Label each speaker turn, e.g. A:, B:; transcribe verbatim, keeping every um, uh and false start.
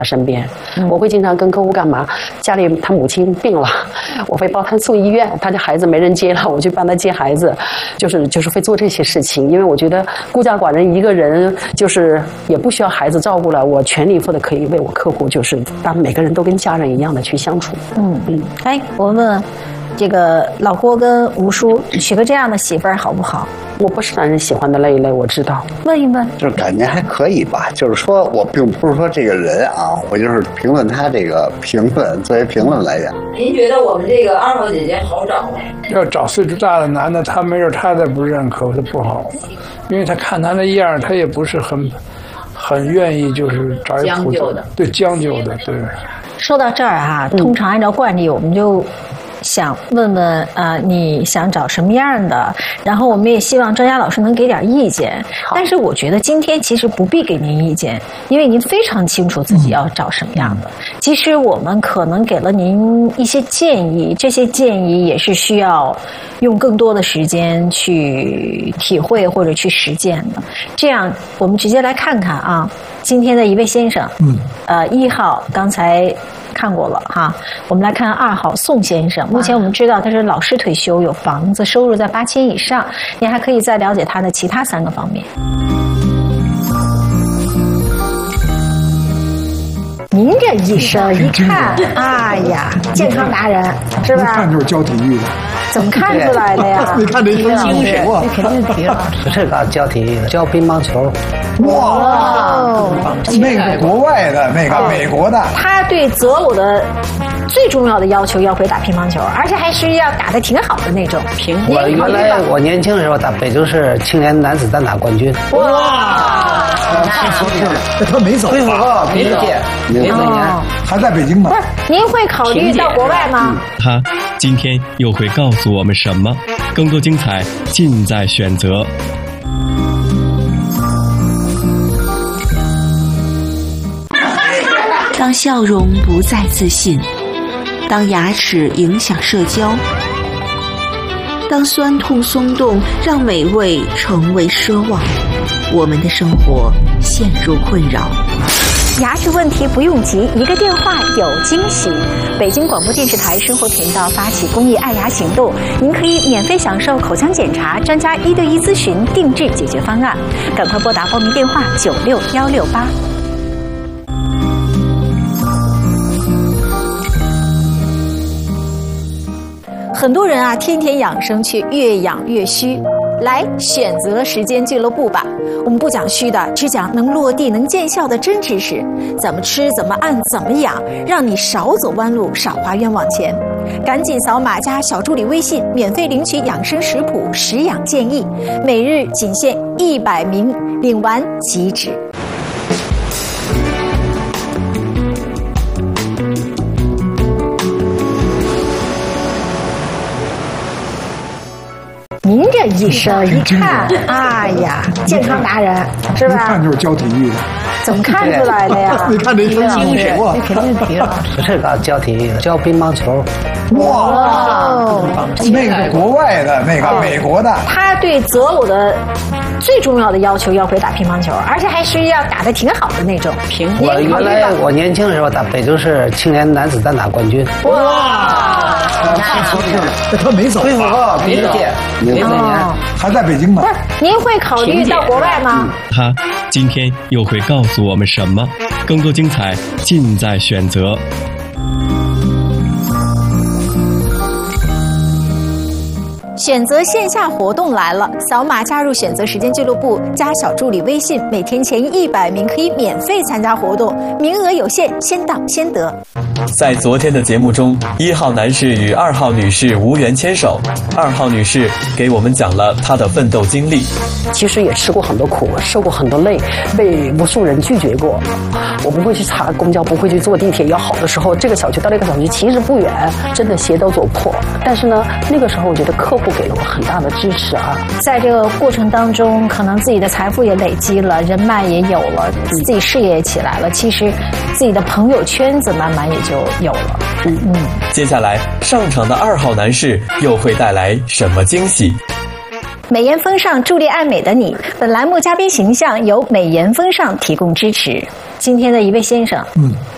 A: 身边，我会经常跟客户干嘛？家里他母亲病了，我会帮他送医院，他的孩子没人接了，我去帮他接孩子，就是就是会做这些事情。因为我觉得孤家寡人一个人，就是也不需要孩子照顾了，我全力以赴的可以为我客户，就是当每个人都跟家人一样的去相处。
B: 嗯嗯，哎，我问问这个老郭跟吴叔，娶个这样的媳妇儿好不好？
A: 我不是男人喜欢的那一类，我知道。
B: 问一问，
C: 就是感觉还可以吧。就是说我并不是说这个人啊，我就是评论他这个评论，作为评论来讲。
D: 您觉得我们这个二号姐姐好找吗？
E: 要找岁数大的男的，他没准他再不认可，他不好，因为他看他那样，他也不是很很愿意，就是找一
D: 将就的，
E: 对将就的，对。
B: 说到这儿啊，通常按照惯例，我们就想问问啊、呃，你想找什么样的？然后我们也希望专家老师能给点意见。但是我觉得今天其实不必给您意见，因为您非常清楚自己要找什么样的。其实我们可能给了您一些建议，这些建议也是需要用更多的时间去体会或者去实践的。这样，我们直接来看看啊，今天的一位先生，嗯，呃，一号刚才看过了哈，我们来看二号宋先生。目前我们知道他是老师退休，有房子，收入在八千以上。您还可以再了解他的其他三个方面。您这一生一看，哎呀，健康达人是吧？
F: 一看就是教体育的。
B: 怎么看出来的呀？
F: 你看这身精神，
B: 这肯定是体育老师。
G: 不是搞教体育的，教乒乓球。
F: 哇，那个国外的，那个美国的。
B: 他对择偶的最重要的要求要会打乒乓球，而且还是要打得挺好的那种。
G: 平我原来我年轻的时候打北京市青年男子单打冠军。
B: 哇！
F: 他没走，
G: 恢复后第一届，零四年
F: 还在北京呢。
B: 不是，您会考虑到国外吗？
H: 他今天又会告诉我们什么？更多精彩尽在选择。
I: 当笑容不再自信，当牙齿影响社交，当酸痛松动让美味成为奢望，我们的生活陷入困扰。
B: 牙齿问题不用急，一个电话有惊喜。北京广播电视台生活频道发起公益爱牙行动，您可以免费享受口腔检查、专家一对一咨询、定制解决方案。赶快拨打报名电话九六幺六八。很多人啊，天天养生，却越养越虚。来选择时间俱乐部吧，我们不讲虚的，只讲能落地能见效的真知识，怎么吃怎么按怎么养，让你少走弯路，少花冤枉钱。赶紧扫码加小助理微信，免费领取养生食谱、食养建议，每日仅限一百名，领完即止。您这一生一看，哎呀，健康达人是吧？
F: 一看就是教体育的。
B: 怎么看出来的呀？
F: 你看这身精神，
G: 这肯定是体育老师。不是搞教体育的，教乒乓球。
F: 哇，那个国外的，那个美国的。
B: 他对择偶的最重要的要求要会打乒乓球，而且还是要打得挺好的那种。平
G: 我原来我年轻的时候打北京市青年男子单打冠军。
B: 哇！
F: 他没走，
G: 恢复后第一届，零四年
F: 还在北京呢。
B: 不是，您会考虑到国外吗？
H: 他今天又会告诉我们什么？更多精彩尽在选择。
B: 选择线下活动来了，扫码加入选择时间俱乐部，加小助理微信，每天前一百名可以免费参加活动，名额有限，先到先得。
J: 在昨天的节目中，一号男士与二号女士无缘牵手，二号女士给我们讲了她的奋斗经历。
A: 其实也吃过很多苦，受过很多累，被无数人拒绝过。我不会去查公交，不会去坐地铁。要好的时候，这个小区到那个小区其实不远，真的鞋都走破。但是呢，那个时候我觉得客户给了我很大的支持啊。
B: 在这个过程当中，可能自己的财富也累积了，人脉也有了，自己事业也起来了。其实自己的朋友圈子慢慢也就有了。嗯嗯。
J: 接下来上场的二号男士又会带来什么惊喜？
B: 美颜风尚，助力爱美的你。本栏目嘉宾形象由美颜风尚提供支持。今天的一位先生，嗯，